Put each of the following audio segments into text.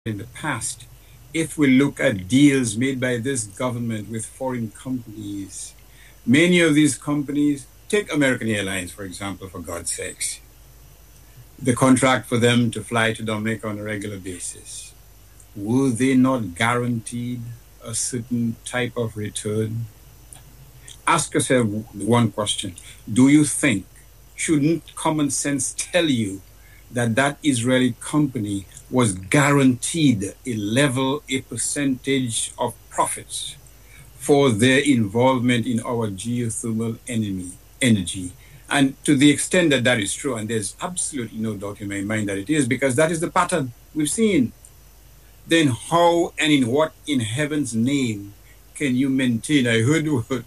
in the past, if we look at deals made by this government with foreign companies, many of these companies, take American Airlines, for example, for God's sakes, the contract for them to fly to Dominica on a regular basis, were they not guaranteed a certain type of return? Ask yourself one question. Do you think, shouldn't common sense tell you that that Israeli company was guaranteed a level, a percentage of profits for their involvement in our geothermal energy? And to the extent that that is true, and there's absolutely no doubt in my mind that it is, because that is the pattern we've seen, then how and in what in heaven's name can you maintain? I heard what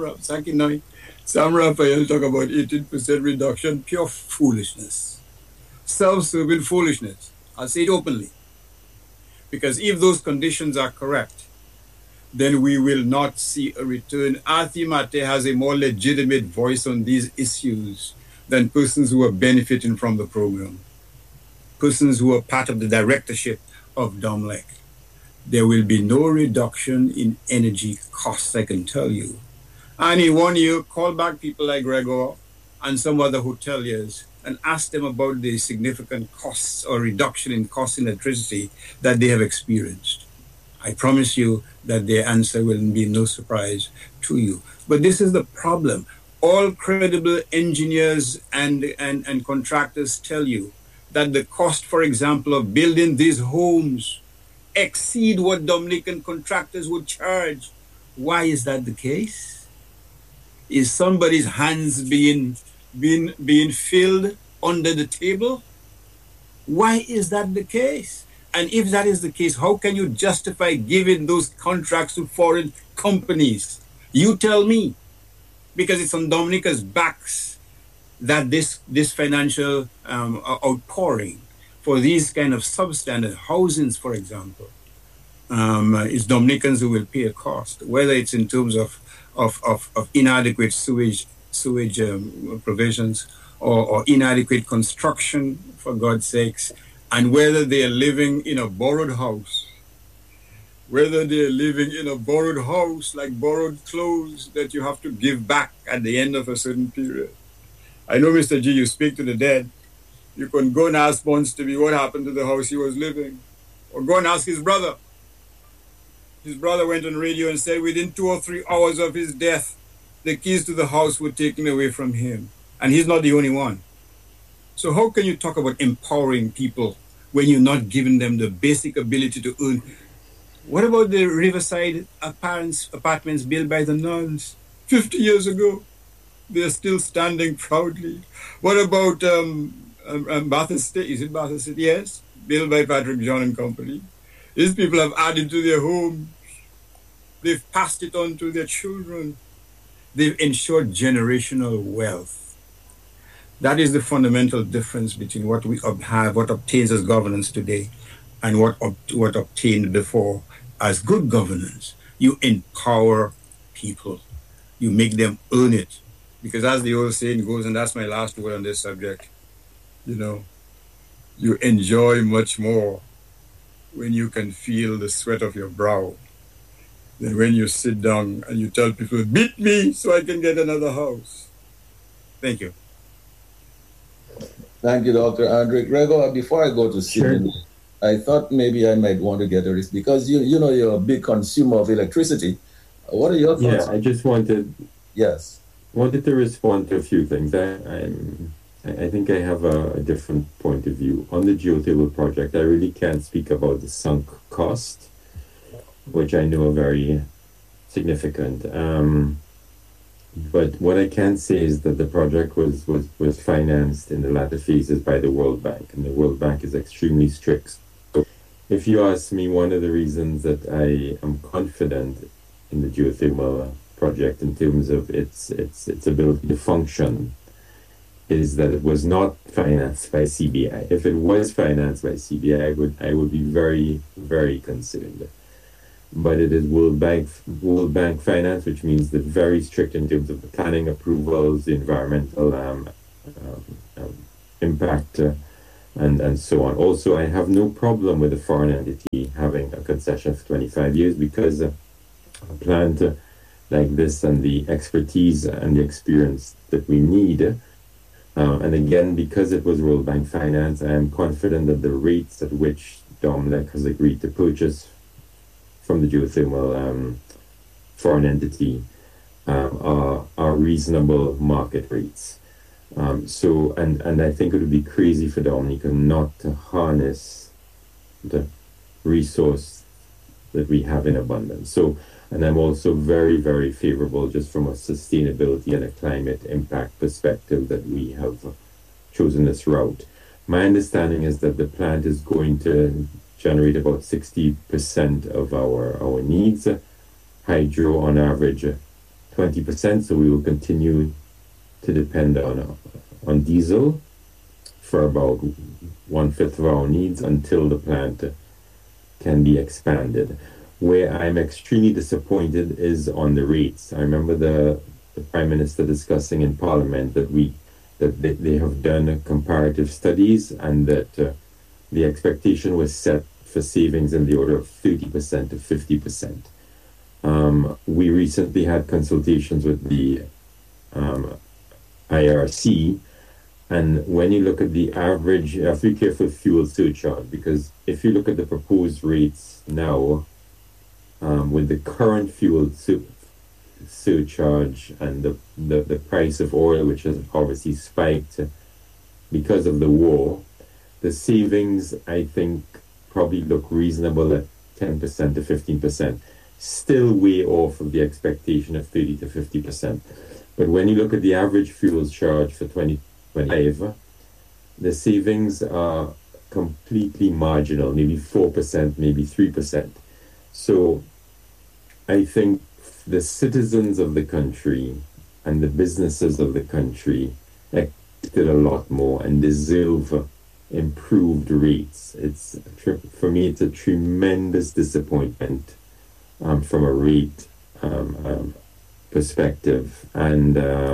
Sam Raphael talk about 18% reduction, pure foolishness, self-serving foolishness. I'll say it openly. Because if those conditions are correct, then we will not see a return. Arthi Mate has a more legitimate voice on these issues than persons who are benefiting from the program, persons who are part of the directorship of DOMLEC. There will be no reduction in energy costs, I can tell you. And in 1 year, call back people like Gregor and some other hoteliers and ask them about the significant costs or reduction in cost in electricity that they have experienced. I promise you that their answer will be no surprise to you. But this is the problem. All credible engineers and contractors tell you that the cost, for example, of building these homes exceed what Dominican contractors would charge. Why is that the case? Is somebody's hands being filled under the table? Why is that the case? And if that is the case, how can you justify giving those contracts to foreign companies? You tell me. Because it's on Dominica's backs that this financial outpouring for these kind of substandard housings, for example, it's Dominicans who will pay a cost, whether it's in terms of inadequate sewage provisions or inadequate construction, for God's sakes, and whether they are living in a borrowed house, like borrowed clothes that you have to give back at the end of a certain period. I know, Mr. G, you speak to the dead. You can go and ask Bonds to be what happened to the house he was living. Or go and ask his brother. His brother went on radio and said within 2 or 3 hours of his death, the keys to the house were taken away from him. And he's not the only one. So how can you talk about empowering people when you're not giving them the basic ability to earn? What about the Riverside apartments built by the nuns 50 years ago? They're still standing proudly. What about Bath Estate? Is it Bath Estate? Yes, built by Patrick John and Company. These people have added to their homes. They've passed it on to their children. They've ensured generational wealth. That is the fundamental difference between what we have, what obtains as governance today, and what obtained before as good governance. You empower people. You make them earn it. Because as the old saying goes, and that's my last word on this subject, you enjoy much more when you can feel the sweat of your brow than when you sit down and you tell people, beat me so I can get another house. Thank you. Thank you, Dr. Andre. Gregor, before I go to Sydney, sure. I thought maybe I might want to get a risk because you're a big consumer of electricity. What are your thoughts? Yeah, I just wanted to respond to a few things. I think I have a different point of view on the geothermal project. I really can't speak about the sunk cost, which I know are very significant. But what I can say is that the project was financed in the latter phases by the World Bank, and the World Bank is extremely strict. So if you ask me, one of the reasons that I am confident in the geothermal project in terms of its ability to function is that it was not financed by CBI. If it was financed by CBI, I would be very, very concerned. But it is World Bank finance, which means they're very strict in terms of the planning approvals, the environmental impact and so on. Also, I have no problem with a foreign entity having a concession for 25 years because a plant like this and the expertise and the experience that we need, and again, because it was World Bank finance, I am confident that the rates at which Domlec has agreed to purchase from the geothermal foreign entity are reasonable market rates. So I think it would be crazy for Dominica not to harness the resource that we have in abundance. So, and I'm also very, very favorable just from a sustainability and a climate impact perspective that we have chosen this route. My understanding is that the plant is going to generate about 60% of our needs. Hydro on average 20%, so we will continue to depend on diesel for about 1/5 of our needs until the plant can be expanded. Where I'm extremely disappointed is on the rates. I remember the Prime Minister discussing in Parliament that they have done comparative studies and that the expectation was set for savings in the order of 30% to 50%. We recently had consultations with the IRC, and when you look at the average, you have to be careful with fuel surcharge, because if you look at the proposed rates now, with the current fuel surcharge and the price of oil, which has obviously spiked because of the war, the savings, I think, probably look reasonable at 10% to 15%. Still way off of the expectation of 30 to 50%. But when you look at the average fuel charge for 2025, the savings are completely marginal, maybe 4%, maybe 3%. So I think the citizens of the country and the businesses of the country expected a lot more and deserve improved rates. For me, it's a tremendous disappointment from a rate perspective. And,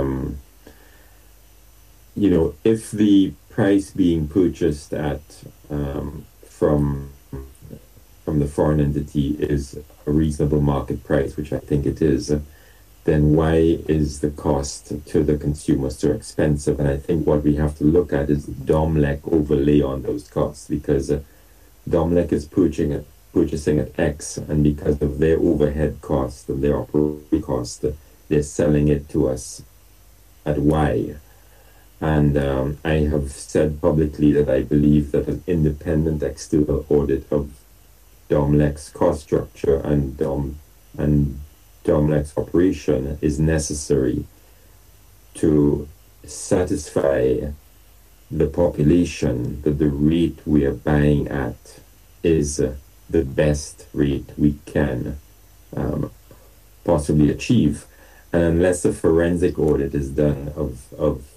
if the price being purchased at from the foreign entity is a reasonable market price, which I think it is, then why is the cost to the consumer so expensive? And I think what we have to look at is Domlec overlay on those costs, because Domlec is purchasing at X, and because of their overhead cost and their operating cost, they're selling it to us at Y. And I have said publicly that I believe that an independent external audit of Domlec's cost structure and Domlec's operation is necessary to satisfy the population that the rate we are buying at is the best rate we can possibly achieve. And unless a forensic audit is done of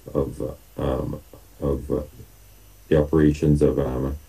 the operations of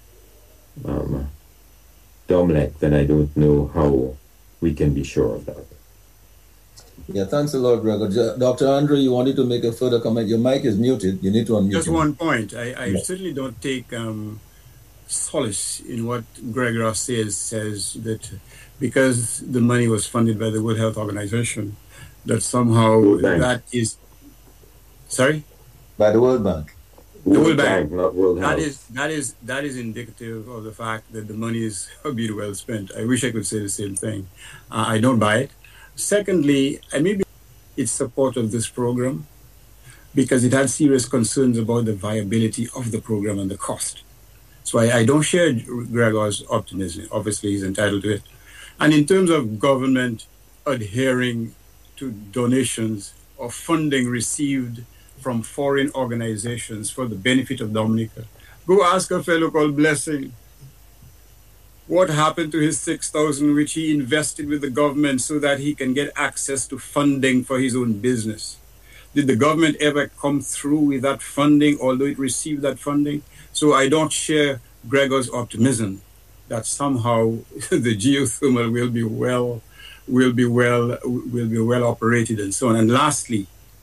Domlec, then I don't know how we can be sure of that. Yeah, thanks a lot, Gregor. Dr. Andre, you wanted to make a further comment. Your mic is muted. You need to unmute. Just one point. I certainly don't take solace in what Gregor says that because the money was funded by the World Health Organization, that somehow that is... Sorry? By the World Bank. The World Bank. Not World Health. That is indicative of the fact that the money is being well spent. I wish I could say the same thing. I don't buy it. Secondly, I maybe it's support of this program because it had serious concerns about the viability of the program and the cost. So I don't share Gregor's optimism. Obviously, he's entitled to it. And in terms of government adhering to donations or funding received from foreign organizations for the benefit of Dominica, go ask a fellow called Blessing what happened to his 6,000 which he invested with the government so that he can get access to funding for his own business. Did the government ever come through with that funding, although it received that funding? So I don't share Gregor's optimism that somehow the geothermal will be well operated and so on. And lastly,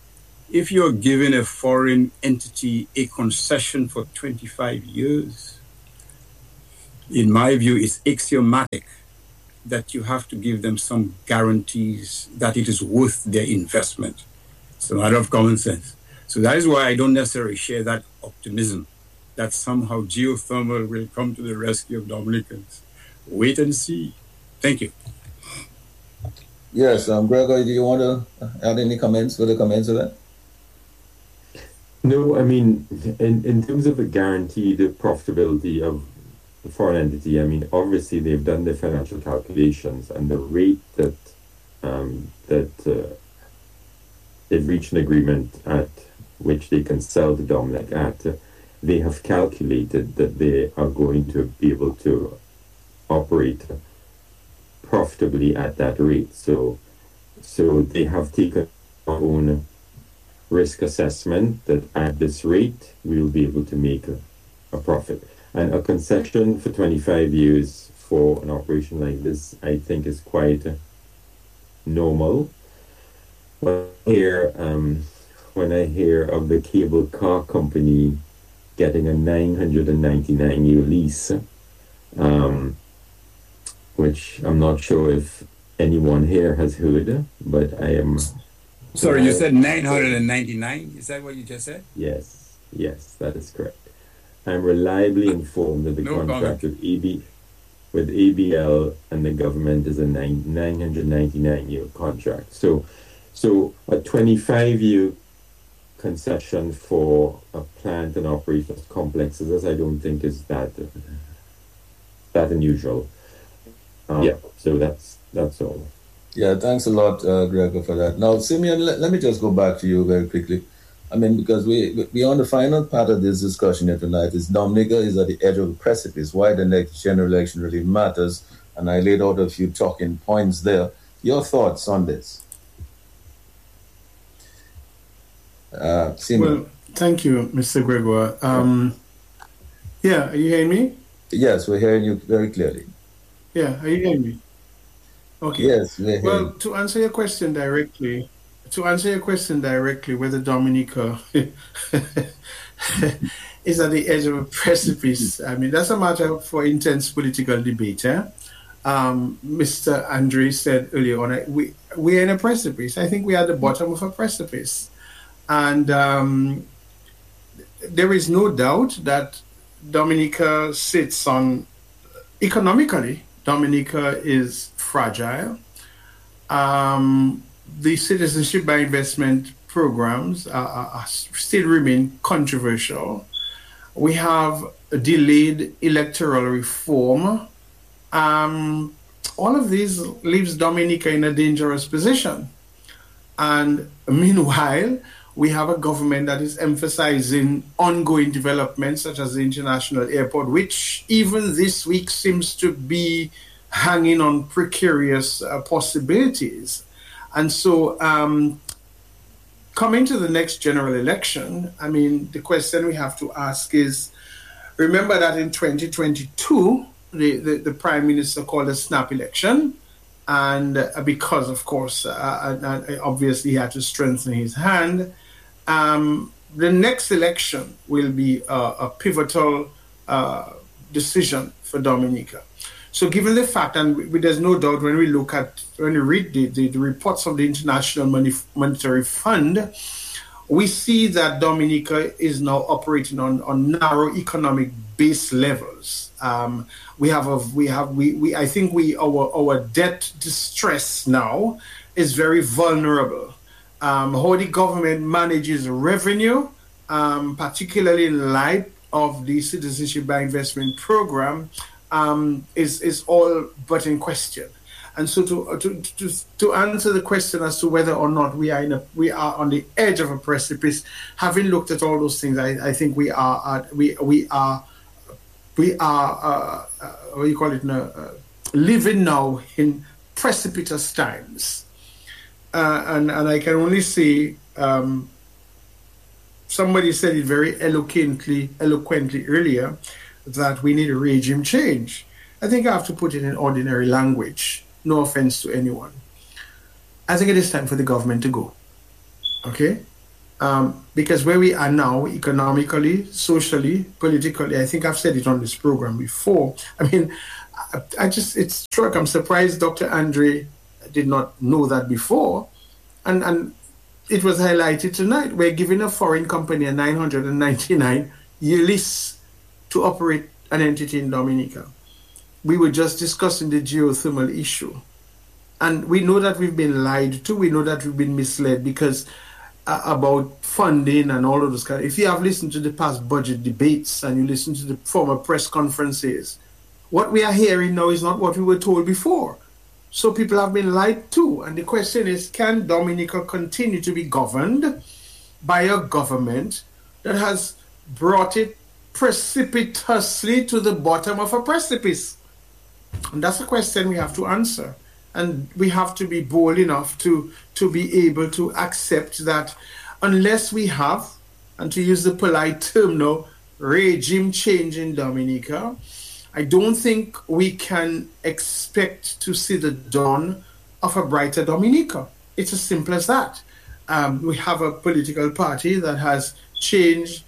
If you're giving a foreign entity a concession for 25 years, in my view, it's axiomatic that you have to give them some guarantees that it is worth their investment. It's a matter of common sense. So that is why I don't necessarily share that optimism that somehow geothermal will come to the rescue of Dominicans. Wait and see. Thank you. Yes, Gregor, do you want to add any comments, further comments to that? No, I mean, in terms of the guaranteed profitability of the foreign entity, I mean, obviously they've done their financial calculations, and the rate that they've reached an agreement at which they can sell to Dominic at, they have calculated that they are going to be able to operate profitably at that rate. So they have taken their own risk assessment that at this rate we will be able to make a profit. And a concession for 25 years for an operation like this, I think, is quite normal. When I hear of the cable car company getting a 999-year lease, which I'm not sure if anyone here has heard, but I am... Sorry, you said 999? Is that what you just said? Yes, that is correct. I'm reliably informed that the contract with ABL and the government is a 999-year contract. So a 25-year concession for a plant and operation as complex as this, I don't think is that unusual. So that's all. Yeah, thanks a lot, Gregor, for that. Now, Simeon, let me just go back to you very quickly. I mean, because we on the final part of this discussion here tonight is Dominica is at the edge of the precipice. Why the next general election really matters, and I laid out a few talking points there. Your thoughts on this? Simeon. Well, thank you, Mr. Gregor. Are you hearing me? Yes, we're hearing you very clearly. Yeah, are you hearing me? Okay. Yes, we're hearing. Well, to answer your question directly, whether Dominica is at the edge of a precipice, I mean, that's a matter for intense political debate. Mr. Andre said earlier on, we're in a precipice. I think we're at the bottom of a precipice. And there is no doubt that Dominica sits on, economically, Dominica is fragile. The citizenship by investment programs still remain controversial. We have a delayed electoral reform. All of these leaves Dominica in a dangerous position. And meanwhile, we have a government that is emphasizing ongoing developments such as the international airport, which even this week seems to be hanging on precarious possibilities. And so coming to the next general election, I mean, the question we have to ask is, remember that in 2022, the Prime Minister called a snap election. And because, of course, obviously he had to strengthen his hand, the next election will be a pivotal decision for Dominica. So given the fact, and there's no doubt when we read the reports of the International Monetary Fund, we see that Dominica is now operating on narrow economic base levels. I think our debt distress now is very vulnerable. How the government manages revenue, particularly in light of the Citizenship by Investment Program, is all but in question. And so to answer the question as to whether or not we are on the edge of a precipice, having looked at all those things, I think we are living now in precipitous times. And I can only say, somebody said it very eloquently earlier, that we need a regime change. I think I have to put it in ordinary language. No offense to anyone. I think it is time for the government to go. Okay? Because where we are now, economically, socially, politically, I think I've said it on this program before. I mean, it struck, I'm surprised Dr. Andre did not know that before. And it was highlighted tonight. We're giving a foreign company a 999 year lease to operate an entity in Dominica. We were just discussing the geothermal issue. And we know that we've been lied to. We know that we've been misled because about funding and all of those kind. If you have listened to the past budget debates and you listen to the former press conferences, what we are hearing now is not what we were told before. So people have been lied to. And the question is, can Dominica continue to be governed by a government that has brought it precipitously to the bottom of a precipice? And that's a question we have to answer. And we have to be bold enough to be able to accept that unless we have, and to use the polite term now, regime change in Dominica, I don't think we can expect to see the dawn of a brighter Dominica. It's as simple as that. We have a political party that has changed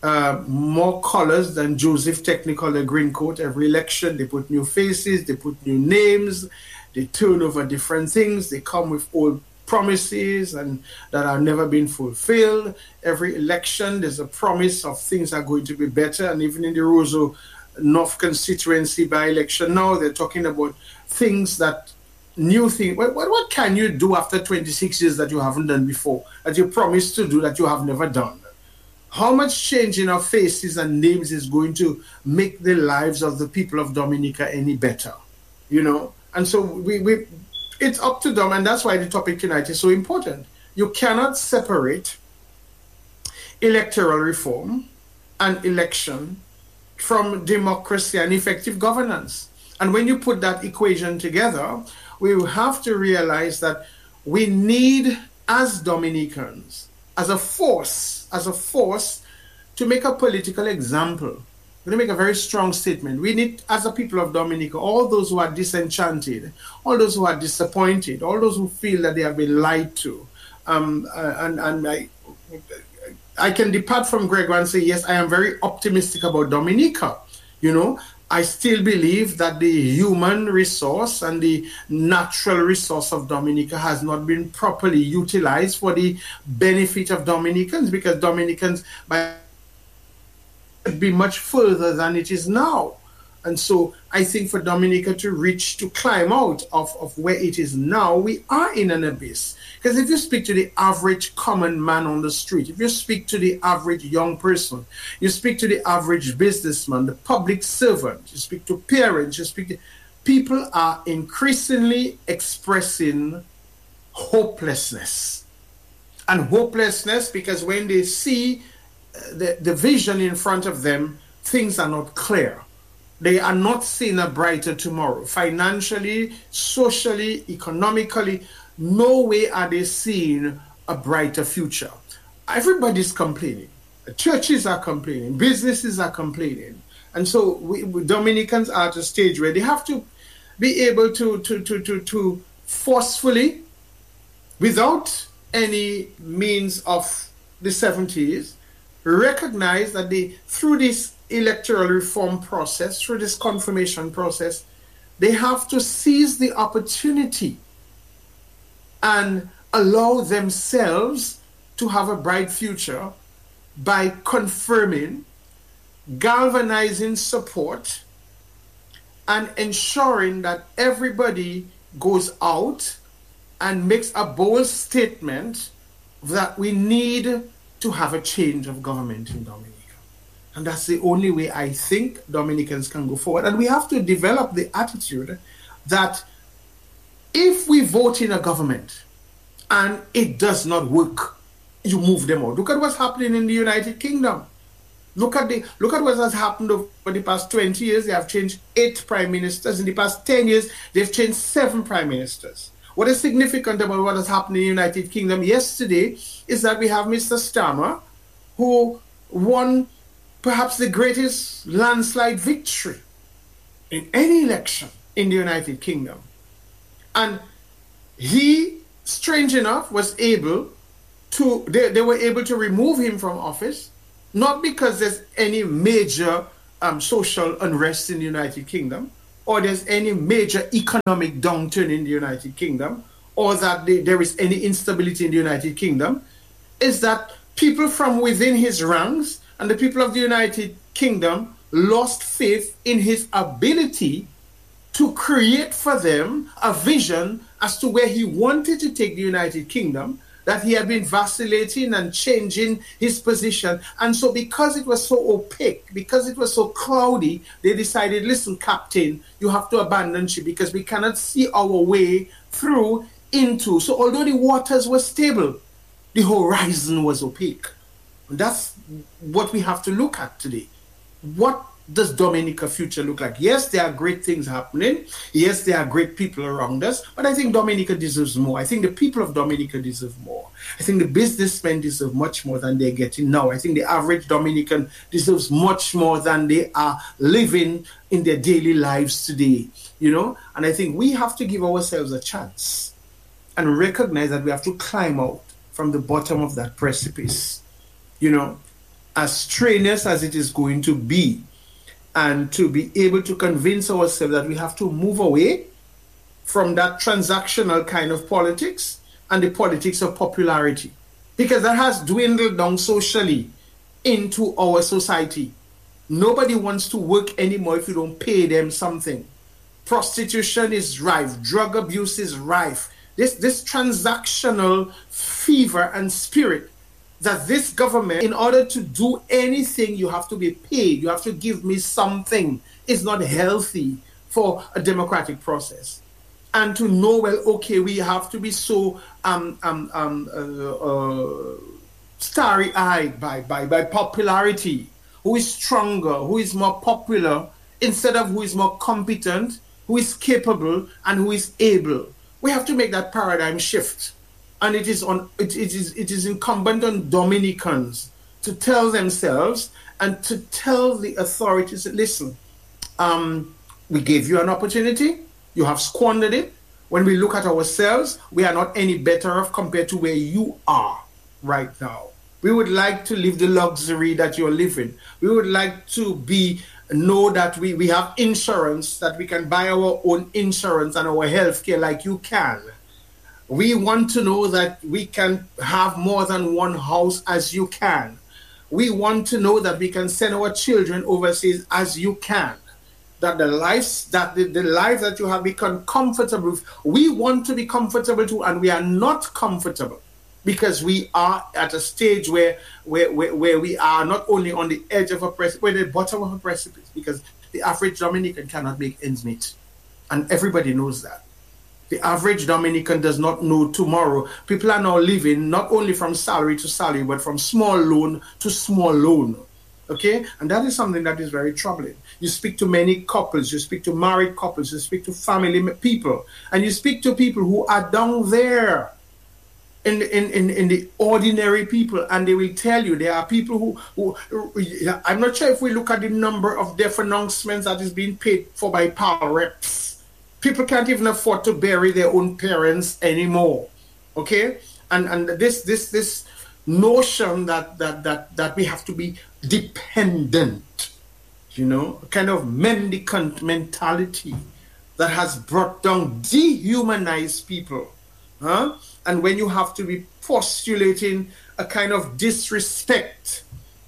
more colors than Joseph Technicolor Greencoat every election. They put new faces, they put new names, they turn over different things, they come with old promises and that are never been fulfilled. Every election, there's a promise of things are going to be better. And even in the Roseau North constituency by-election now, they're talking about things that, new things. What can you do after 26 years that you haven't done before, that you promised to do that you have never done? How much change in our faces and names is going to make the lives of the people of Dominica any better? You know? And so it's up to them, and that's why the topic tonight is so important. You cannot separate electoral reform and election from democracy and effective governance. And when you put that equation together, we will have to realize that we need, as Dominicans, as a force, to make a political example. I'm going to make a very strong statement. We need, as a people of Dominica, all those who are disenchanted, all those who are disappointed, all those who feel that they have been lied to. And I can depart from Gregor and say, yes, I am very optimistic about Dominica. You know, I still believe that the human resource and the natural resource of Dominica has not been properly utilized for the benefit of Dominicans, because Dominicans be much further than it is now. And so I think for Dominica to climb out of where it is now, we are in an abyss. Because if you speak to the average common man on the street, if you speak to the average young person, you speak to the average businessman, the public servant, you speak to parents, people are increasingly expressing hopelessness. And hopelessness because when they see the vision in front of them, things are not clear. They are not seeing a brighter tomorrow. Financially, socially, economically, no way are they seeing a brighter future. Everybody's complaining. Churches are complaining. Businesses are complaining. And so we Dominicans are at a stage where they have to be able to forcefully, without any means of the 70s, recognize that through this electoral reform process, through this confirmation process, they have to seize the opportunity and allow themselves to have a bright future by confirming, galvanizing support, and ensuring that everybody goes out and makes a bold statement that we need to have a change of government in Dominica. And that's the only way I think Dominicans can go forward. And we have to develop the attitude that if we vote in a government and it does not work, you move them out. Look at what's happening in the United Kingdom. Look at what has happened over the past 20 years. They have changed 8 prime ministers. In the past 10 years, they've changed 7 prime ministers. What is significant about what has happened in the United Kingdom yesterday is that we have Mr. Starmer, who won perhaps the greatest landslide victory in any election in the United Kingdom. And he, strange enough, was able they were able to remove him from office, not because there's any major social unrest in the United Kingdom, or there's any major economic downturn in the United Kingdom, or that there is any instability in the United Kingdom, is that people from within his ranks and the people of the United Kingdom lost faith in his ability to create for them a vision as to where he wanted to take the United Kingdom, that he had been vacillating and changing his position. And so because it was so opaque, because it was so cloudy, they decided, listen, Captain, you have to abandon ship because we cannot see our way through into. So although the waters were stable, the horizon was opaque. And that's what we have to look at today. What does Dominica future look like? Yes, there are great things happening. Yes, there are great people around us. But I think Dominica deserves more. I think the people of Dominica deserve more. I think the businessmen deserve much more than they're getting now. I think the average Dominican deserves much more than they are living in their daily lives today. And I think we have to give ourselves a chance and recognize that we have to climb out from the bottom of that precipice. As strenuous as it is going to be, and to be able to convince ourselves that we have to move away from that transactional kind of politics and the politics of popularity, because that has dwindled down socially into our society. Nobody wants to work anymore if you don't pay them something. Prostitution is rife. Drug abuse is rife. This transactional fever and spirit that this government, in order to do anything, you have to be paid, you have to give me something, is not healthy for a democratic process. And to know, well, okay, we have to be so starry-eyed by popularity. Who is stronger, who is more popular, instead of who is more competent, who is capable, and who is able. We have to make that paradigm shift. And it is incumbent on Dominicans to tell themselves and to tell the authorities that, listen, we gave you an opportunity, you have squandered it. When we look at ourselves, we are not any better off compared to where you are right now. We would like to live the luxury that you're living. We would like to know that we have insurance, that we can buy our own insurance and our health care like you can. We want to know that we can have more than one house as you can. We want to know that we can send our children overseas as you can. That the life that you have become comfortable with, we want to be comfortable too, and we are not comfortable because we are at a stage where we are not only on the edge of a precipice, we're at the bottom of a precipice, because the average Dominican cannot make ends meet. And everybody knows that. The average Dominican does not know tomorrow. People are now living not only from salary to salary, but from small loan to small loan. Okay? And that is something that is very troubling. You speak to many couples, you speak to married couples, you speak to family people, and you speak to people who are down there in the ordinary people, and they will tell you there are people who I'm not sure if we look at the number of death announcements that is being paid for by PAL reps. People can't even afford to bury their own parents anymore, okay? And this notion that we have to be dependent, a kind of mendicant mentality that has brought down, dehumanized people, huh? And when you have to be postulating a kind of disrespect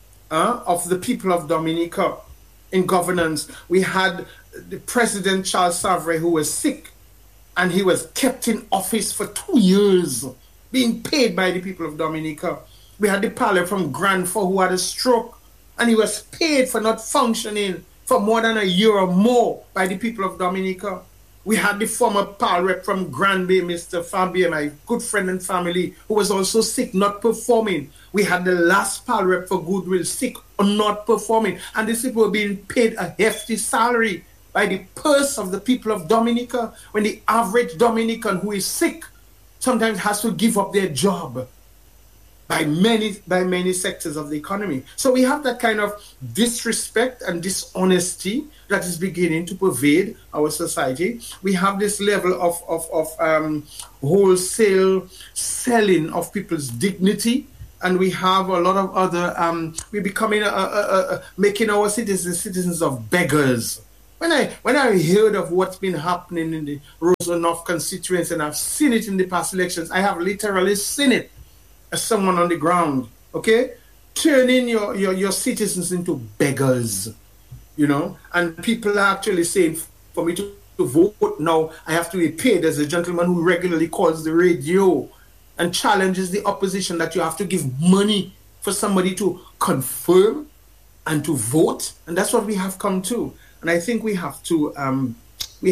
of the people of Dominica in governance. We had the President Charles Savary, who was sick, and he was kept in office for 2 years, being paid by the people of Dominica. We had the Parliament from Granford, who had a stroke, and he was paid for not functioning for more than a year or more by the people of Dominica. We had the former PAL rep from Granby, Mr. Fabien, my good friend and family, who was also sick, not performing. We had the last PAL rep for Goodwill, sick or not performing. And these people were being paid a hefty salary by the purse of the people of Dominica, when the average Dominican who is sick sometimes has to give up their job. by many sectors of the economy. So we have that kind of disrespect and dishonesty that is beginning to pervade our society. We have this level of wholesale selling of people's dignity, and we have a lot of other. We're becoming making our citizens of beggars. When I heard of what's been happening in the Roseau North constituency, and I've seen it in the past elections, I have literally seen it as someone on the ground, okay? Turning your citizens into beggars, you know? And people are actually saying, for me to vote now, I have to be paid. There's a gentleman who regularly calls the radio and challenges the opposition that you have to give money for somebody to confirm and to vote. And that's what we have come to. And I think we have to, we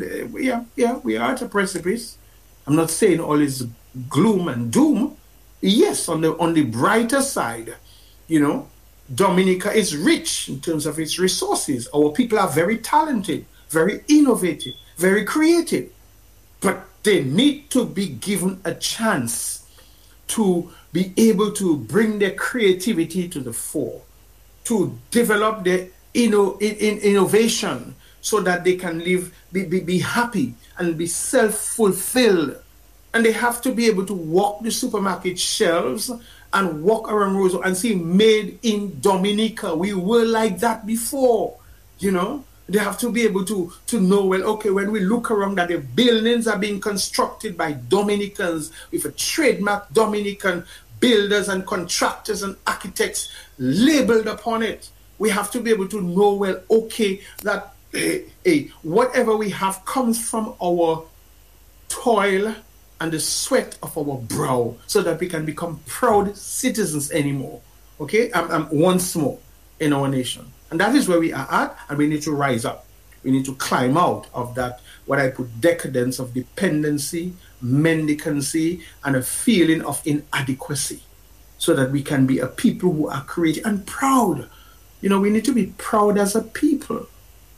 are at a precipice. I'm not saying all is gloom and doom. Yes, on the brighter side, you know, Dominica is rich in terms of its resources. Our people are very talented, very innovative, very creative. But they need to be given a chance to be able to bring their creativity to the fore, to develop their innovation so that they can live, be happy and be self-fulfilled. And they have to be able to walk the supermarket shelves and walk around Roseau and see made in Dominica. We were like that before, you know. They have to be able to know, well, okay, when we look around that the buildings are being constructed by Dominicans with a trademark Dominican builders and contractors and architects labeled upon it. We have to be able to know, well, okay, that whatever we have comes from our toil and the sweat of our brow, so that we can become proud citizens anymore, okay, once more in our nation. And that is where we are at, and we need to rise up. We need to climb out of that, what I put decadence of dependency, mendicancy, and a feeling of inadequacy, so that we can be a people who are creative and proud. You know, we need to be proud as a people.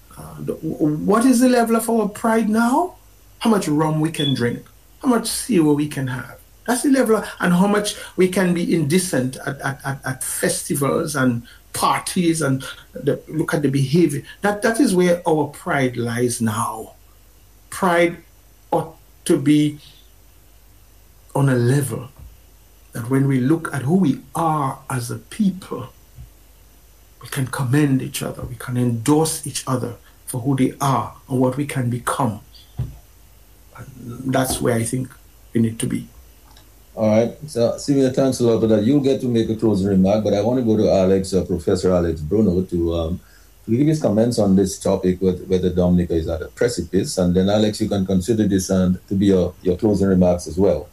What is the level of our pride now? How much rum we can drink, how much silver we can have. That's the level, and how much we can be indecent at festivals and parties, and look at the behavior. That is where our pride lies now. Pride ought to be on a level that when we look at who we are as a people, we can commend each other, we can endorse each other for who they are and what we can become. And that's where I think we need to be. All right. So, Sylvia, thanks a lot for that. You'll get to make a closing remark, but I want to go to Alex, Professor Alex Bruno, to give his comments on this topic, whether Dominica is at a precipice. And then, Alex, you can consider this to be your closing remarks as well.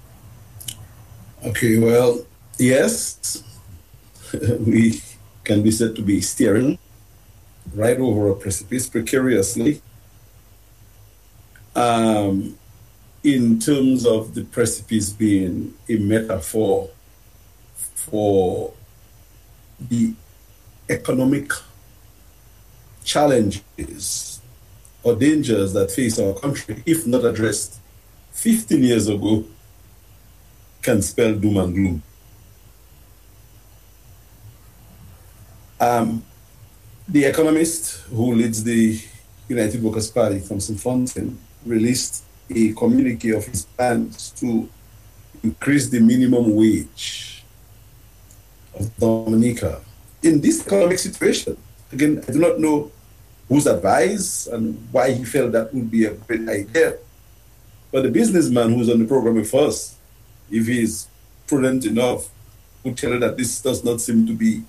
Okay, well, yes, we can be said to be steering right over a precipice precariously. In terms of the precipice being a metaphor for the economic challenges or dangers that face our country, if not addressed 15 years ago, can spell doom and gloom. The economist who leads the United Workers' Party, Thompson Fontaine, released a communique of his plans to increase the minimum wage of Dominica. In this economic situation, again, I do not know whose advice and why he felt that would be a great idea. But the businessman who's on the program with us, if he's prudent enough, would tell you that this does not seem to be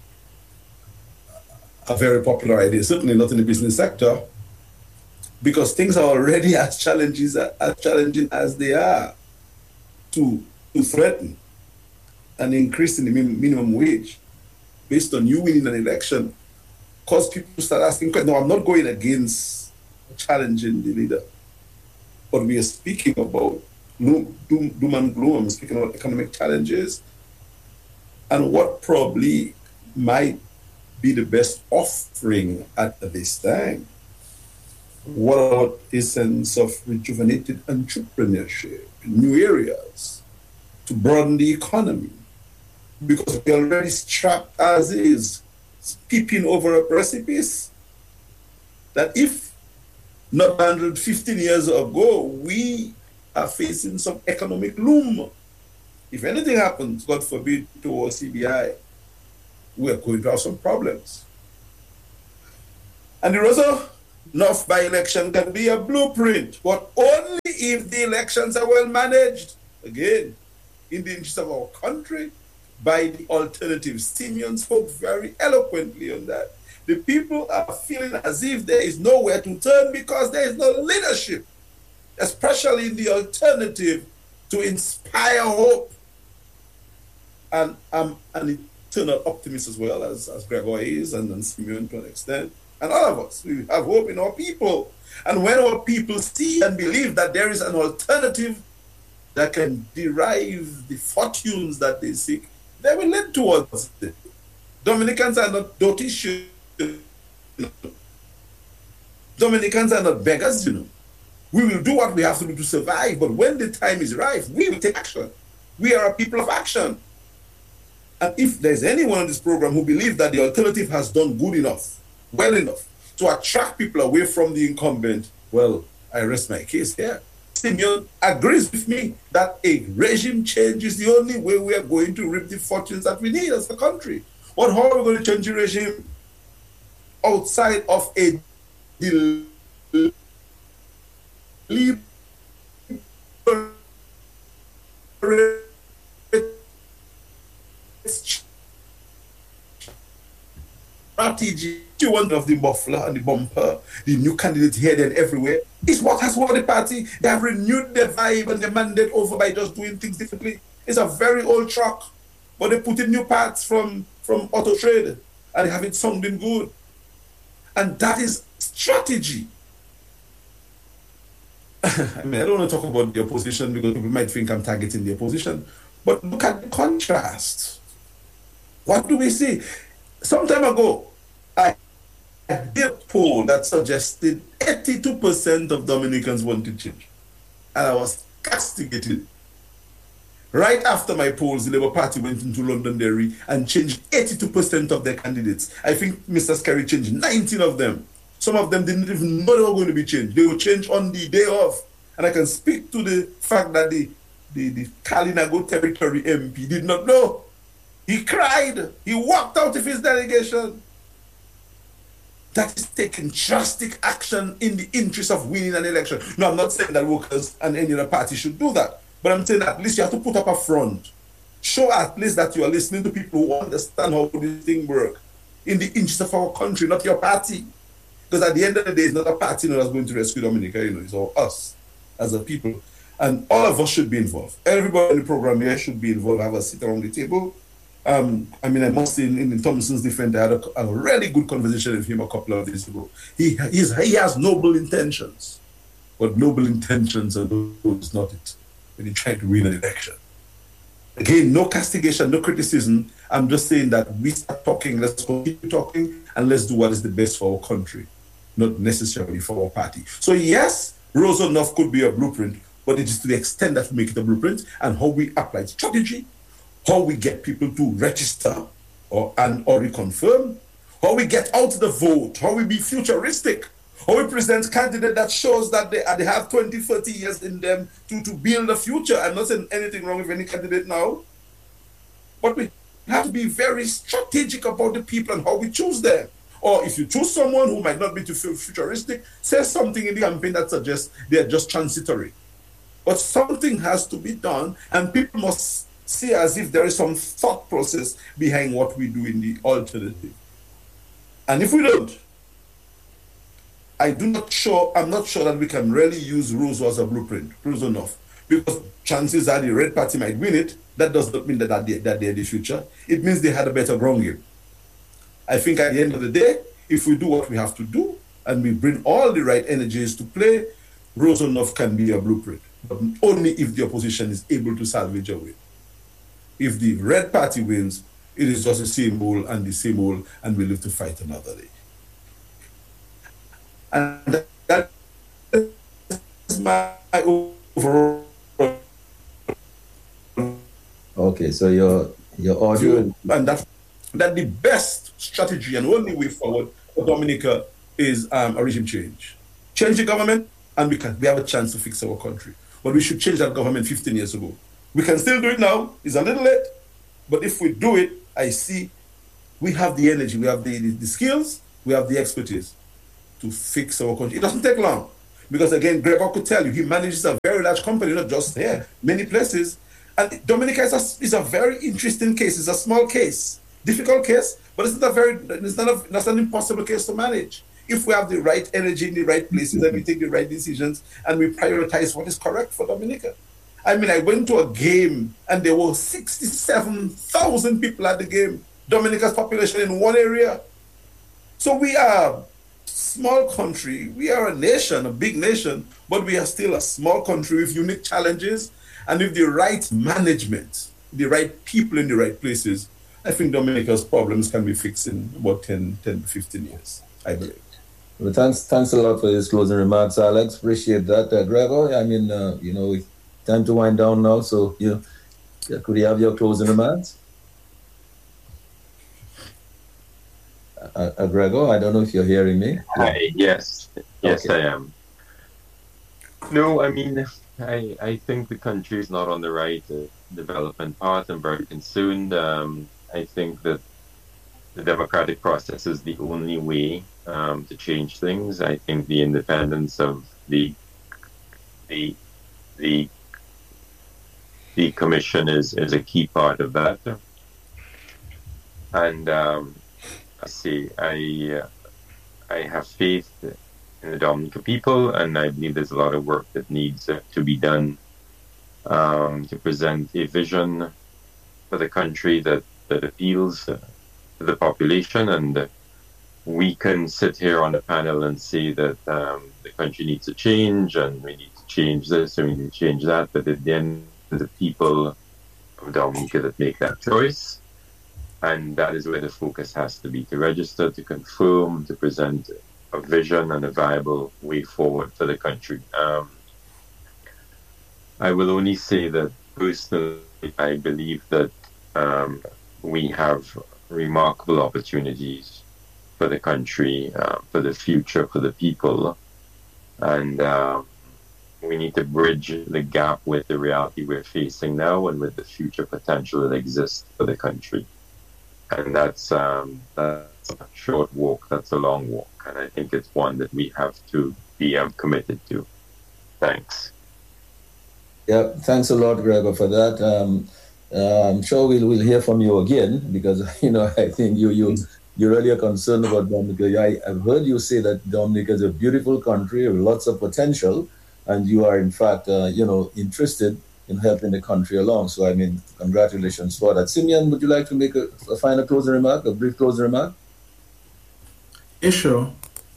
a very popular idea, certainly not in the business sector, because things are already as challenging as they are to threaten an increase in the minimum wage based on you winning an election, cause people to start asking, no, I'm not going against challenging the leader, but we are speaking about doom and gloom. I'm speaking about economic challenges and what probably might be the best offering at this time. What about a sense of rejuvenated entrepreneurship in new areas to broaden the economy, because we're already strapped as is, skipping over a precipice that if not handled 15 years ago, we are facing some economic loom. If anything happens, God forbid, to CBI, we are going to have some problems. And the Rosa North by-election can be a blueprint, but only if the elections are well managed, again, in the interest of our country, by the alternatives. Simeon spoke very eloquently on that. The people are feeling as if there is nowhere to turn because there is no leadership, especially in the alternative, to inspire hope. And I'm an eternal optimist as well, as Gregor is, and Simeon to an extent. And all of us, we have hope in our people. And when our people see and believe that there is an alternative that can derive the fortunes that they seek, they will lead towards it. Dominicans are not dirty shit. Dominicans are not beggars, you know. We will do what we have to do to survive, but when the time is right, we will take action. We are a people of action. And if there's anyone on this program who believes that the alternative has done good enough, well enough, to attract people away from the incumbent, well, I rest my case here. Simeon agrees with me that a regime change is the only way we are going to reap the fortunes that we need as a country. But how are we going to change the regime outside of a strategy? One of the muffler and the bumper, the new candidate here and everywhere, is what has won the party. They have renewed their vibe and their mandate over by just doing things differently. It's a very old truck, but they put in new parts from auto trade and they have it sounding good. And that is strategy. I mean, I don't want to talk about the opposition because people might think I'm targeting the opposition, but look at the contrast. What do we see? Some time ago, I did a poll that suggested 82% of Dominicans wanted change. And I was castigated. Right after my polls, the Labour Party went into Londonderry and changed 82% of their candidates. I think Mr. Skerry changed 19 of them. Some of them didn't even know they were going to be changed. They were changed on the day of. And I can speak to the fact that the Kalinago territory MP did not know. He cried. He walked out of his delegation. That is taking drastic action in the interest of winning an election. No, I'm not saying that workers and any other party should do that. But I'm saying that at least you have to put up a front. Show at least that you are listening to people who understand how this thing works in the interest of our country, not your party. Because at the end of the day, it's not a party that's going to rescue Dominica, it's all us as a people. And all of us should be involved. Everybody in the program here should be involved, have a seat around the table. I mean, I must say, in Thompson's defense, I had a really good conversation with him a couple of days ago. He has noble intentions, but noble intentions are not it when you try to win an election. Again, no castigation, no criticism. I'm just saying that we start talking, let's continue talking, and let's do what is the best for our country, not necessarily for our party. So yes, Rosa North could be a blueprint, but it is to the extent that we make it a blueprint and how we apply strategy, how we get people to register or reconfirm, how we get out the vote, how we be futuristic, how we present candidate that shows that they have 20, 30 years in them to build a future. I'm not saying anything wrong with any candidate now, but we have to be very strategic about the people and how we choose them. Or if you choose someone who might not be too futuristic, say something in the campaign that suggests they're just transitory. But something has to be done, and people must see as if there is some thought process behind what we do in the alternative. And if we don't, I'm not sure that we can really use Rosa as a blueprint, Rosa North, because chances are the Red Party might win it. That does not mean that they're the future. It means they had a better ground game. I think at the end of the day, if we do what we have to do and we bring all the right energies to play, Rosa North can be a blueprint, but only if the opposition is able to salvage a win. If the Red Party wins, it is just the same old and the same old, and we live to fight another day. And that is my overall. Okay, so Your audio. And that the best strategy and only way forward for Dominica is a regime change. Change the government, and we have a chance to fix our country. But we should change that government 15 years ago. We can still do it now. It's a little late. But if we do it, I see we have the energy, we have the skills, we have the expertise to fix our country. It doesn't take long. Because again, Gregor could tell you, he manages a very large company, not just here, many places. And Dominica is a very interesting case. It's a small case, difficult case, but it's not an impossible case to manage. If we have the right energy in the right places and we take the right decisions and we prioritize what is correct for Dominica. I mean, I went to a game and there were 67,000 people at the game. Dominica's population in one area. So we are a small country. We are a nation, a big nation, but we are still a small country with unique challenges. And with the right management, the right people in the right places, I think Dominica's problems can be fixed in about 10 to 15 years, I believe. Well, thanks a lot for these closing remarks, Alex. Appreciate that. Gregor, I mean, it's time to wind down now, so could you have your closing remarks? Gregor, I don't know if you're hearing me. Yes, Okay. I am. No, I mean, I think the country is not on the right development path. I'm very concerned. I think that the democratic process is the only way to change things. I think the independence of the commission is a key part of that. And I have faith in the Dominica people, and I believe there's a lot of work that needs to be done to present a vision for the country that appeals to the population. And we can sit here on the panel and say that the country needs to change, and we need to change this, and we need to change that. But at the end, the people of Dominica that make that choice. And that is where the focus has to be, to register, to confirm, to present a vision and a viable way forward for the country. I will only say that personally, I believe that we have remarkable opportunities for the country, for the future, for the people. And we need to bridge the gap with the reality we're facing now and with the future potential that exists for the country. And that's a short walk, that's a long walk. And I think it's one that we have to be committed to. Thanks. Yeah, thanks a lot, Gregor, for that. I'm sure we'll hear from you again because, I think you're really concerned about Dominica. I've heard you say that Dominica is a beautiful country with lots of potential, and you are, in fact, interested in helping the country along. So, I mean, congratulations for that. Simeon, would you like to make a final closing remark, a brief closing remark? Yeah, sure.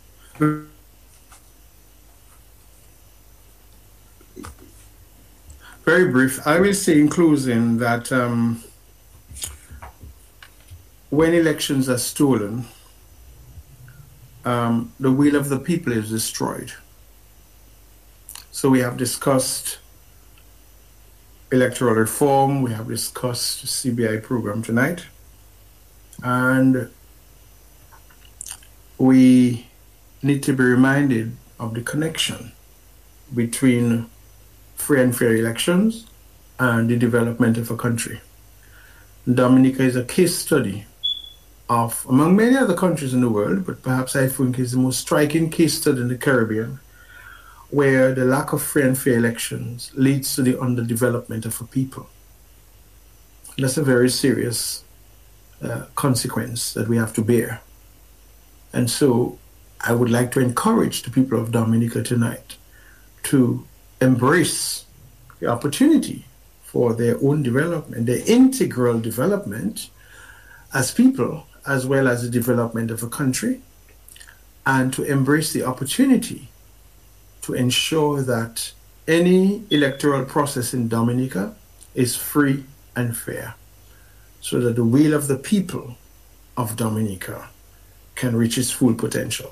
Very brief. I will say in closing that when elections are stolen, the will of the people is destroyed. So we have discussed electoral reform, we have discussed the CBI program tonight, and we need to be reminded of the connection between free and fair elections and the development of a country. Dominica is a case study of, among many other countries in the world, but perhaps I think is the most striking case study in the Caribbean, where the lack of free and fair elections leads to the underdevelopment of a people. That's a very serious consequence that we have to bear. And so I would like to encourage the people of Dominica tonight to embrace the opportunity for their own development, their integral development as people, as well as the development of a country, and to embrace the opportunity to ensure that any electoral process in Dominica is free and fair, so that the will of the people of Dominica can reach its full potential.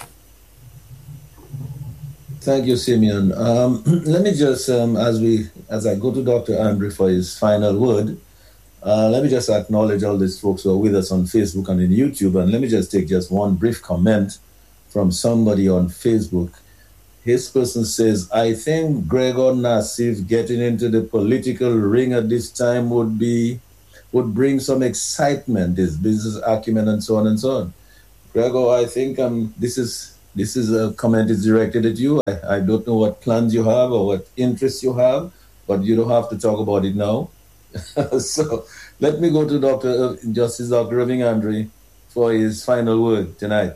Thank you, Simeon. Let me just, as as I go to Dr. Andre for his final word, let me just acknowledge all these folks who are with us on Facebook and in YouTube. And let me just take just one brief comment from somebody on Facebook. His person says, I think Gregor Nassif getting into the political ring at this time would bring some excitement, his business acumen and so on and so on. Gregor, I think this is a comment is directed at you. I don't know what plans you have or what interests you have, but you don't have to talk about it now. So let me go to Justice Dr. Irving Andre for his final word tonight.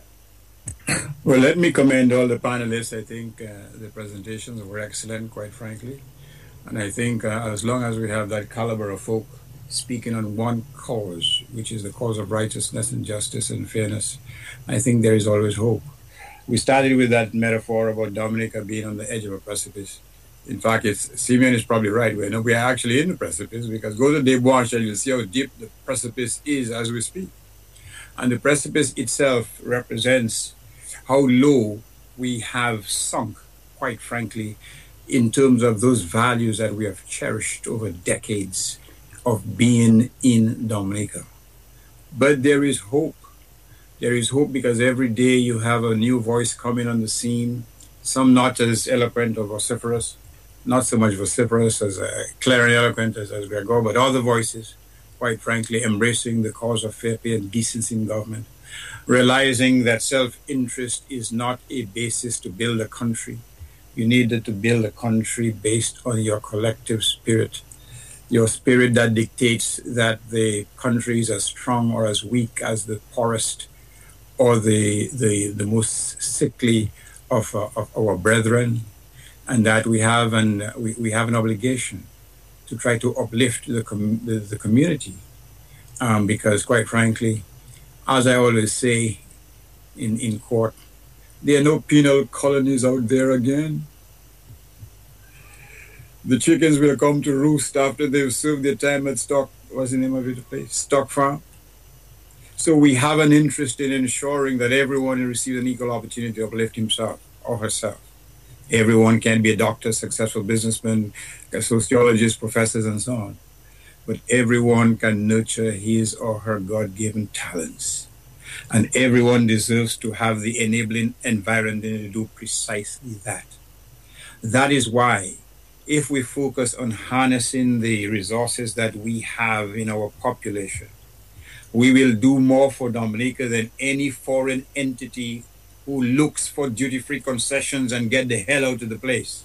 Well, let me commend all the panelists. I think the presentations were excellent, quite frankly. And I think as long as we have that caliber of folk speaking on one cause, which is the cause of righteousness and justice and fairness, I think there is always hope. We started with that metaphor about Dominica being on the edge of a precipice. In fact, Simeon is probably right. We are actually in the precipice, because go to Des Bois and you'll see how deep the precipice is as we speak. And the precipice itself represents how low we have sunk, quite frankly, in terms of those values that we have cherished over decades of being in Dominica. But there is hope. There is hope because every day you have a new voice coming on the scene, some not as eloquent or vociferous, not so much vociferous as clear and eloquent as Gregor, but other voices, quite frankly, embracing the cause of fair pay and decency in government, realizing that self-interest is not a basis to build a country. You needed to build a country based on your collective spirit, your spirit that dictates that the country is as strong or as weak as the poorest or the most sickly of our brethren, and that we have an obligation to try to uplift the community, because quite frankly, as I always say in court, there are no penal colonies out there again. The chickens will come to roost after they've served their time at Stock, what's the name of it, place? Stock Farm. So we have an interest in ensuring that everyone receives an equal opportunity to uplift himself or herself. Everyone can be a doctor, successful businessman, a sociologist, professors, and so on. But everyone can nurture his or her God-given talents. And everyone deserves to have the enabling environment to do precisely that. That is why, if we focus on harnessing the resources that we have in our population, we will do more for Dominica than any foreign entity who looks for duty-free concessions and get the hell out of the place.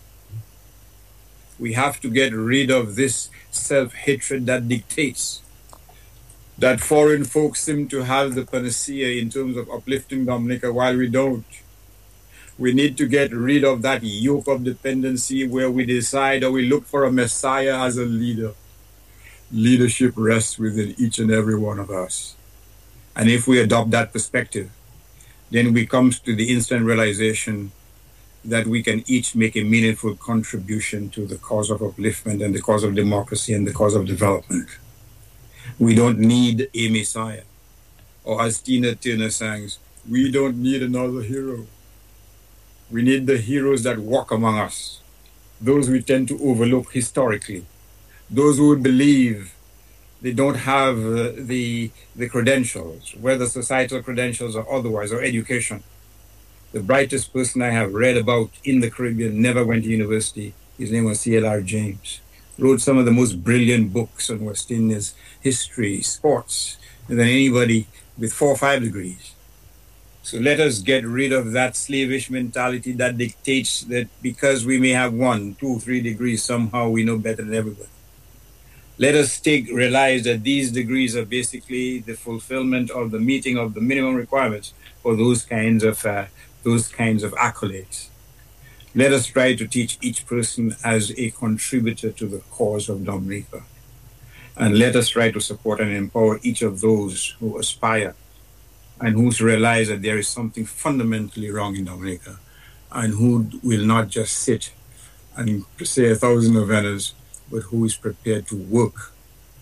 We have to get rid of this self-hatred that dictates that foreign folks seem to have the panacea in terms of uplifting Dominica while we don't. We need to get rid of that yoke of dependency where we decide or we look for a messiah as a leader. Leadership rests within each and every one of us. And if we adopt that perspective, then we come to the instant realization that we can each make a meaningful contribution to the cause of upliftment and the cause of democracy and the cause of development. We don't need a messiah. Or as Tina Turner sings, we don't need another hero. We need the heroes that walk among us, those we tend to overlook historically, those who would believe they don't have the credentials, whether societal credentials or otherwise, or education. The brightest person I have read about in the Caribbean never went to university. His name was C.L.R. James. Wrote some of the most brilliant books on West Indies history, sports, than anybody with 4 or 5 degrees. So let us get rid of that slavish mentality that dictates that because we may have 1, 2, 3 degrees, somehow we know better than everybody. Let us realize that these degrees are basically the fulfillment of the meeting of the minimum requirements for those kinds of accolades. Let us try to teach each person as a contributor to the cause of Dominica. And let us try to support and empower each of those who aspire and who realize that there is something fundamentally wrong in Dominica, and who will not just sit and say 1,000 novenas, but who is prepared to work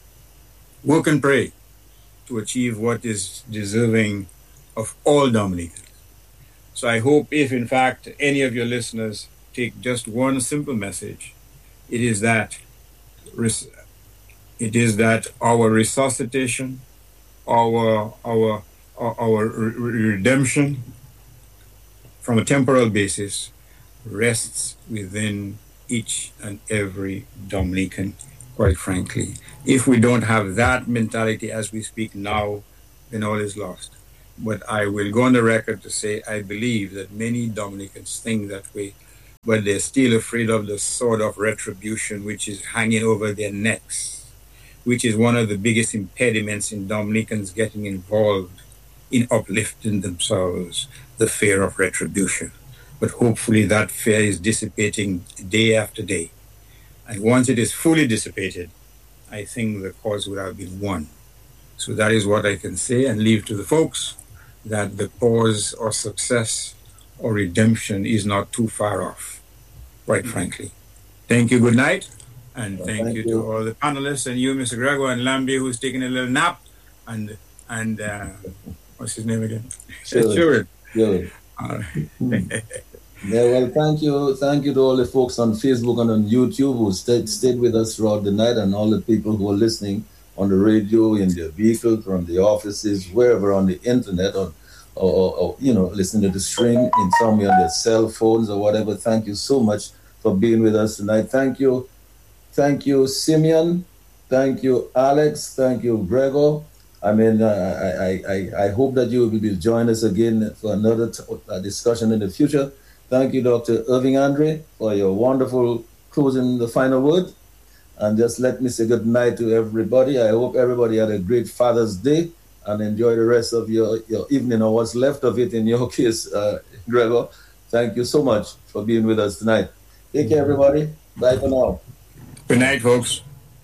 and pray to achieve what is deserving of all Dominicans. So I hope if, in fact, any of your listeners take just one simple message, it is that it is that our resuscitation, our redemption from a temporal basis rests within each and every Dominican, quite frankly. If we don't have that mentality as we speak now, then all is lost. But I will go on the record to say I believe that many Dominicans think that way, but they're still afraid of the sword of retribution which is hanging over their necks, which is one of the biggest impediments in Dominicans getting involved in uplifting themselves, the fear of retribution. But hopefully that fear is dissipating day after day. And once it is fully dissipated, I think the cause would have been won. So that is what I can say, and leave to the folks that the cause or success or redemption is not too far off, quite frankly. Thank you, good night, and thank you to all the panelists, and you, Mr. Gregor, and Lambie, who's taking a little nap, and what's his name again? Sure. Yeah, well, thank you to all the folks on Facebook and on YouTube who stayed with us throughout the night, and all the people who are listening on the radio, in their vehicles, from the offices, wherever on the internet, or listening to the stream in some on their cell phones or whatever. Thank you so much for being with us tonight. Thank you, Simeon. Thank you, Alex. Thank you, Gregor. I mean, I hope that you will join us again for another discussion in the future. Thank you, Dr. Irving Andre, for your wonderful closing, the final word. And just let me say good night to everybody. I hope everybody had a great Father's Day and enjoy the rest of your evening, or what's left of it in your case, Gregor. Thank you so much for being with us tonight. Take care, everybody. Bye for now. Good night, folks.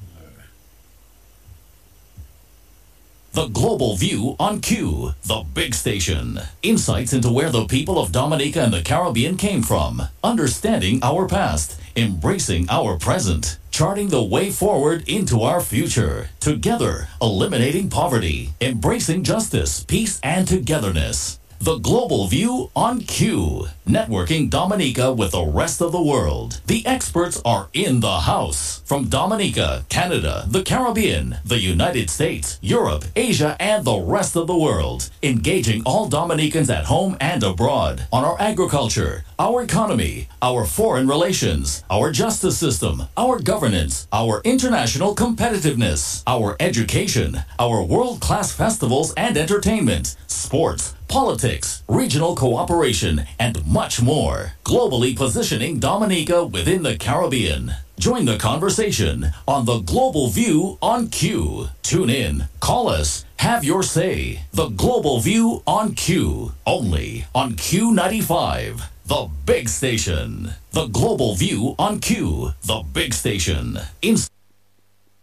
The Global View on Q, the big station. Insights into where the people of Dominica and the Caribbean came from. Understanding our past. Embracing our present. Charting the way forward into our future. Together, eliminating poverty. Embracing justice, peace, and togetherness. The Global View on Q. Networking Dominica with the rest of the world. The experts are in the house. From Dominica, Canada, the Caribbean, the United States, Europe, Asia, and the rest of the world. Engaging all Dominicans at home and abroad on our agriculture, our economy, our foreign relations, our justice system, our governance, our international competitiveness, our education, our world-class festivals and entertainment, sports, politics, regional cooperation, and much more. Globally positioning Dominica within the Caribbean. Join the conversation on the Global View on Q. Tune in, call us, have your say. The Global View on Q. Only on Q95, the big station. The Global View on Q, the big station.